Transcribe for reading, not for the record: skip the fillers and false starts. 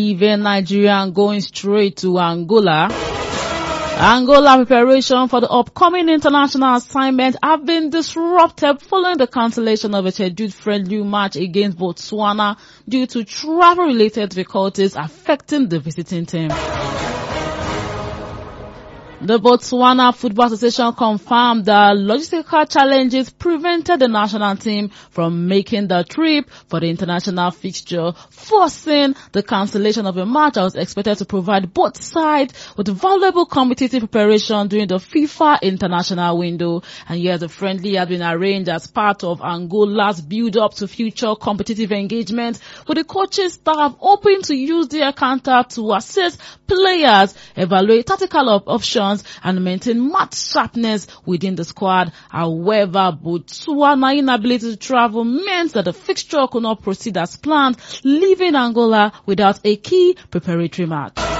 Even Nigeria going straight to Angola. Angola preparation for the upcoming international assignment have been disrupted following the cancellation of a scheduled friendly match against Botswana due to travel-related difficulties affecting the visiting team. The Botswana Football Association confirmed that logistical challenges prevented the national team from making the trip for the international fixture, forcing the cancellation of a match that was expected to provide both sides with valuable competitive preparation during the FIFA international window. And yes, the friendly has been arranged as part of Angola's build-up to future competitive engagement, with the coaching staff hoping to use their counter to assist players, evaluate tactical options, and maintain match sharpness within the squad. However, Botswana's inability to travel meant that the fixture could not proceed as planned, leaving Angola without a key preparatory match.